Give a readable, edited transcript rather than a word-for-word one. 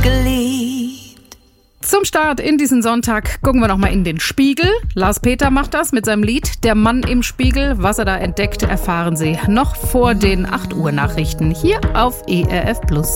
geliebt. Zum Start in diesen Sonntag gucken wir nochmal in den Spiegel. Lars Peter macht das mit seinem Lied Der Mann im Spiegel. Was er da entdeckt, erfahren Sie noch vor den 8 Uhr Nachrichten hier auf ERF Plus.